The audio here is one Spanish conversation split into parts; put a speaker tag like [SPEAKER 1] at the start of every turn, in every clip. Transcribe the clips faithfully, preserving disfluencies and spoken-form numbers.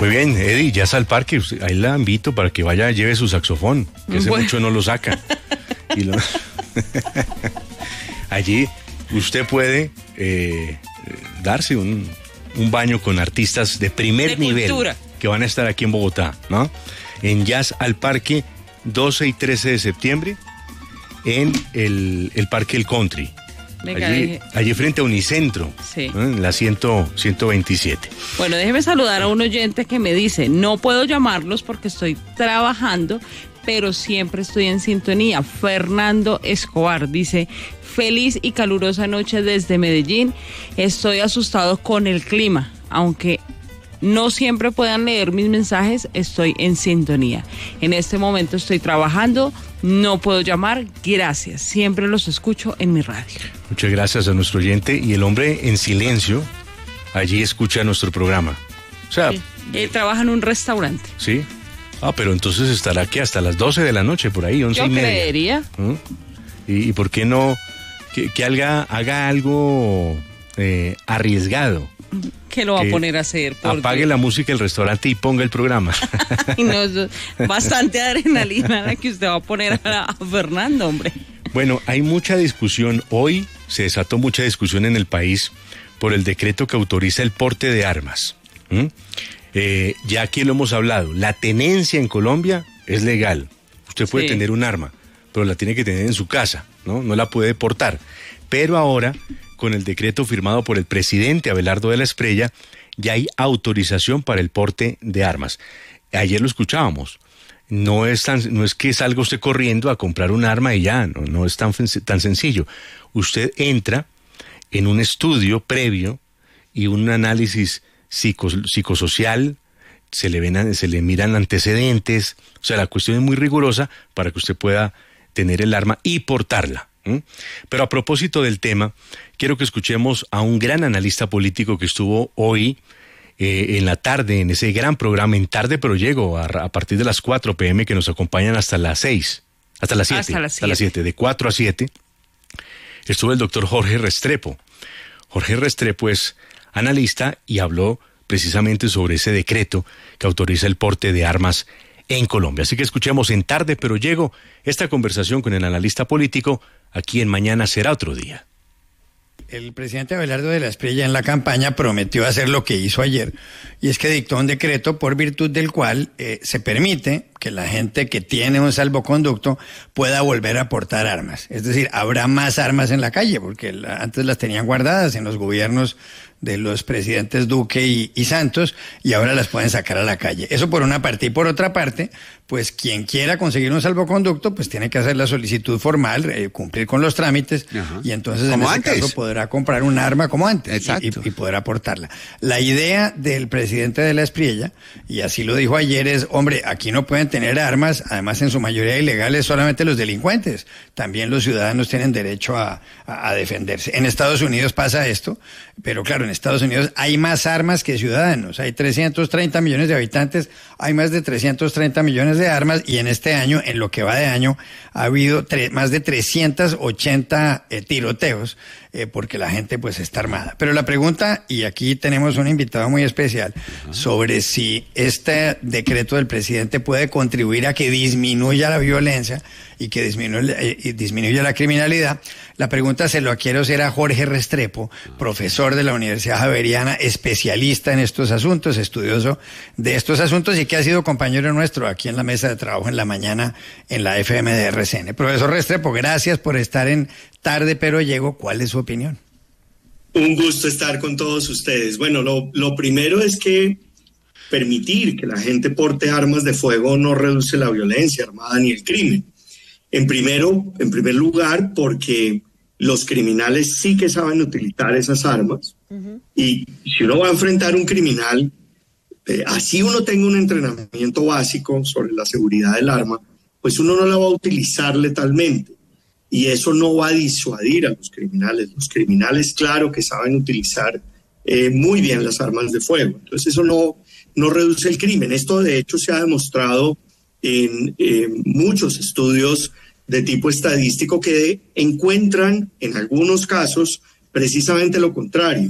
[SPEAKER 1] Muy bien, Eddie, ya está al parque, ahí la invito para que vaya, lleve su saxofón, que hace bueno. mucho no lo saca. Y lo... Allí usted puede eh, darse un, un baño con artistas de primer
[SPEAKER 2] de
[SPEAKER 1] nivel
[SPEAKER 2] cultura.
[SPEAKER 1] Que van a estar aquí en Bogotá, ¿no? En Jazz al Parque, doce y trece de septiembre, en el, el Parque El Country. Allí, allí frente a Unicentro,
[SPEAKER 2] sí.
[SPEAKER 1] ¿no? En la ciento veintisiete.
[SPEAKER 2] Bueno, déjeme saludar a un oyente que me dice, no puedo llamarlos porque estoy trabajando, pero siempre estoy en sintonía. Fernando Escobar dice, feliz y calurosa noche desde Medellín. Estoy asustado con el clima, aunque no siempre puedan leer mis mensajes, estoy en sintonía. En este momento estoy trabajando, no puedo llamar, gracias. Siempre los escucho en mi radio.
[SPEAKER 1] Muchas gracias a nuestro oyente. Y el hombre en silencio, allí escucha nuestro programa. O sea...
[SPEAKER 2] Sí. Él trabaja en un restaurante.
[SPEAKER 1] Sí. Ah, pero entonces estará aquí hasta las doce de la noche, por ahí, once
[SPEAKER 2] Yo
[SPEAKER 1] y media.
[SPEAKER 2] creería.
[SPEAKER 1] ¿Mm? ¿Y, y por qué no que, que haga, haga algo eh, arriesgado?
[SPEAKER 2] ¿Qué lo va a poner a hacer?
[SPEAKER 1] Apague Dios. La música del restaurante y ponga el programa.
[SPEAKER 2] Y no, bastante adrenalina la que usted va a poner a, a Fernando, hombre.
[SPEAKER 1] Bueno, hay mucha discusión. Hoy se desató mucha discusión en el país por el decreto que autoriza el porte de armas. ¿Mm? Eh, ya aquí lo hemos hablado. La tenencia en Colombia es legal. Usted puede sí. tener un arma, pero la tiene que tener en su casa, ¿no? No la puede portar. Pero ahora, con el decreto firmado por el presidente Abelardo de la Espriella, ya hay autorización para el porte de armas. Ayer lo escuchábamos. No es tan, no es que salga usted corriendo a comprar un arma y ya, no, no es tan, tan sencillo. Usted entra en un estudio previo y un análisis psico, psicosocial, se le ven, se le miran antecedentes, o sea, la cuestión es muy rigurosa para que usted pueda tener el arma y portarla. ¿Mm? Pero a propósito del tema, quiero que escuchemos a un gran analista político que estuvo hoy eh, en la tarde, en ese gran programa, en Tarde Pero Llego, a, a partir de las cuatro pe eme, que nos acompañan hasta las seis, hasta las siete,
[SPEAKER 2] hasta las
[SPEAKER 1] hasta las siete, de cuatro a siete, estuvo el doctor Jorge Restrepo. Jorge Restrepo es analista y habló precisamente sobre ese decreto que autoriza el porte de armas en Colombia. Así que escuchemos en Tarde Pero Llego esta conversación con el analista político aquí en Mañana Será Otro Día.
[SPEAKER 3] El presidente Abelardo de la Espriella en la campaña prometió hacer lo que hizo ayer, y es que dictó un decreto por virtud del cual eh, se permite que la gente que tiene un salvoconducto pueda volver a portar armas. Es decir, habrá más armas en la calle, porque la, antes las tenían guardadas en los gobiernos de los presidentes Duque y, y Santos, y ahora las pueden sacar a la calle. Eso por una parte. Y por otra parte, pues quien quiera conseguir un salvoconducto, pues tiene que hacer la solicitud formal, eh, cumplir con los trámites, Ajá. y entonces en ese antes. caso podrá comprar un arma como antes. Exacto. Y, y, y podrá portarla. La idea del presidente de la Espriella, y así lo dijo ayer, es, hombre, aquí no pueden tener armas, además en su mayoría ilegales, solamente los delincuentes. También los ciudadanos tienen derecho a, a, a defenderse. En Estados Unidos pasa esto, pero claro, en Estados Unidos hay más armas que ciudadanos. Hay trescientos treinta millones de habitantes, hay más de trescientos treinta millones de armas, y en este año, en lo que va de año, ha habido más de trescientos ochenta eh, tiroteos, eh, porque la gente pues está armada. Pero la pregunta, y aquí tenemos un invitado muy especial, uh-huh. sobre si este decreto del presidente puede contribuir a que disminuya la violencia y que disminuya, eh, disminuya la criminalidad. La pregunta se lo quiero hacer a Jorge Restrepo, profesor de la Universidad Javeriana, especialista en estos asuntos, estudioso de estos asuntos, y que ha sido compañero nuestro aquí en la mesa de trabajo en la mañana en la F M de R C N. Profesor Restrepo, gracias por estar en Tarde Pero Llego. ¿Cuál es su opinión?
[SPEAKER 4] Un gusto estar con todos ustedes. Bueno, lo, lo primero es que permitir que la gente porte armas de fuego no reduce la violencia armada ni el crimen. En, primero, en primer lugar, porque los criminales sí que saben utilizar esas armas. Uh-huh. Y si uno va a enfrentar a un criminal, eh, así uno tenga un entrenamiento básico sobre la seguridad del arma, pues uno no la va a utilizar letalmente. Y eso no va a disuadir a los criminales. Los criminales, claro que saben utilizar eh, muy bien las armas de fuego. Entonces eso no, no reduce el crimen. Esto de hecho se ha demostrado en eh, muchos estudios de tipo estadístico que encuentran en algunos casos precisamente lo contrario.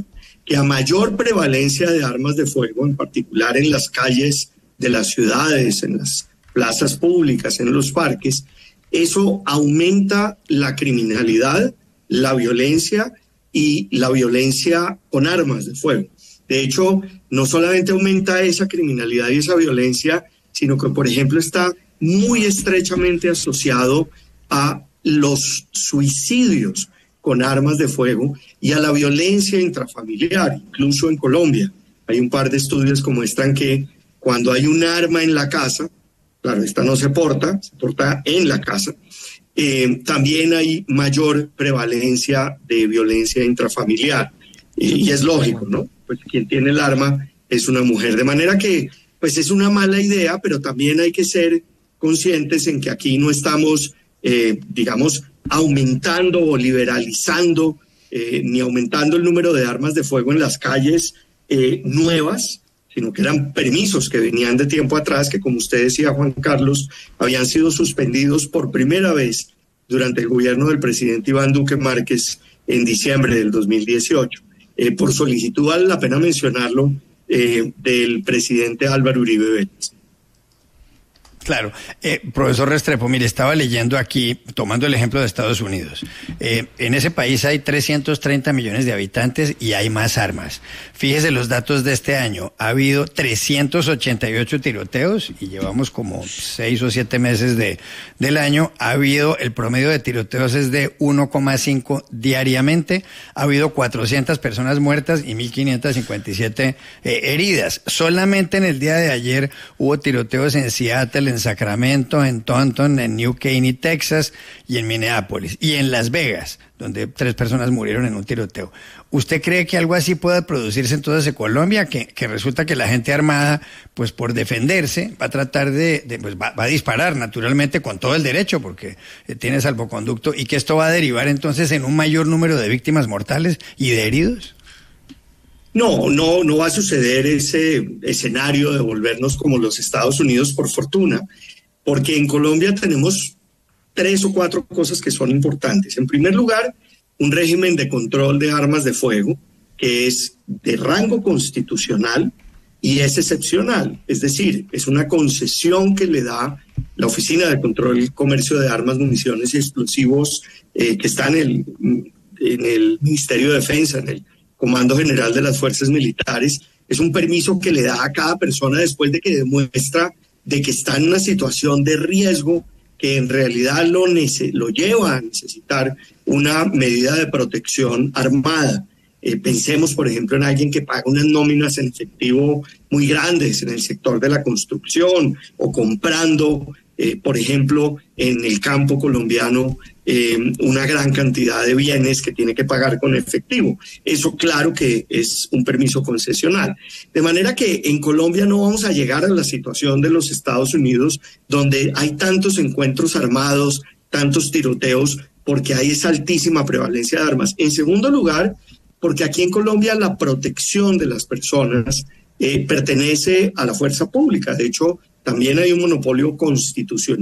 [SPEAKER 4] que a mayor prevalencia de armas de fuego, en particular en las calles de las ciudades, en las plazas públicas, en los parques, eso aumenta la criminalidad, la violencia y la violencia con armas de fuego. De hecho, no solamente aumenta esa criminalidad y esa violencia, sino que, por ejemplo, está muy estrechamente asociado a los suicidios con armas de fuego y a la violencia intrafamiliar, incluso en Colombia. Hay un par de estudios que muestran que cuando hay un arma en la casa, claro, esta no se porta, se porta en la casa, eh, también hay mayor prevalencia de violencia intrafamiliar. Y, y es lógico, ¿no? Pues quien tiene el arma es una mujer. De manera que, pues es una mala idea, pero también hay que ser conscientes en que aquí no estamos, eh, digamos, aumentando o liberalizando, eh, ni aumentando el número de armas de fuego en las calles eh, nuevas, sino que eran permisos que venían de tiempo atrás, que como usted decía, Juan Carlos, habían sido suspendidos por primera vez durante el gobierno del presidente Iván Duque Márquez en diciembre del dos mil dieciocho. Eh, por solicitud, vale la pena mencionarlo, eh, del presidente Álvaro Uribe Vélez.
[SPEAKER 3] Claro. Eh, profesor Restrepo, mire, estaba leyendo aquí, tomando el ejemplo de Estados Unidos. Eh, en ese país hay trescientos treinta millones de habitantes y hay más armas. Fíjese los datos de este año. Ha habido trescientos ochenta y ocho tiroteos y llevamos como seis o siete meses de, del año. Ha habido, el promedio de tiroteos es de uno coma cinco diariamente. Ha habido cuatrocientas personas muertas y mil quinientas cincuenta y siete eh, heridas. Solamente en el día de ayer hubo tiroteos en Seattle, en Sacramento, en Taunton, en New Caney, Texas, y en Minneapolis, y en Las Vegas, donde tres personas murieron en un tiroteo. ¿Usted cree que algo así pueda producirse entonces en Colombia? Que, que resulta que la gente armada, pues por defenderse, va a tratar de, de pues va, va a disparar naturalmente con todo el derecho, porque eh, tiene salvoconducto, y que esto va a derivar entonces en un mayor número de víctimas mortales y de heridos.
[SPEAKER 4] No, no, no va a suceder ese escenario de volvernos como los Estados Unidos, por fortuna, porque en Colombia tenemos tres o cuatro cosas que son importantes. En primer lugar, un régimen de control de armas de fuego que es de rango constitucional y es excepcional. Es decir, es una concesión que le da la Oficina de Control y Comercio de Armas, Municiones y Explosivos, eh, que está en el, en el Ministerio de Defensa, en el Comando General de las Fuerzas Militares. Es un permiso que le da a cada persona después de que demuestra de que está en una situación de riesgo que en realidad lo, nece- lo lleva a necesitar una medida de protección armada. Eh, pensemos, por ejemplo, en alguien que paga unas nóminas en efectivo muy grandes en el sector de la construcción o comprando, eh, por ejemplo, en el campo colombiano, eh, una gran cantidad de bienes que tiene que pagar con efectivo. Eso claro que es un permiso concesional. De manera que en Colombia no vamos a llegar a la situación de los Estados Unidos, donde hay tantos encuentros armados, tantos tiroteos, porque hay esa altísima prevalencia de armas. En segundo lugar, porque aquí en Colombia la protección de las personas eh, pertenece a la fuerza pública. De hecho, también hay un monopolio constitucional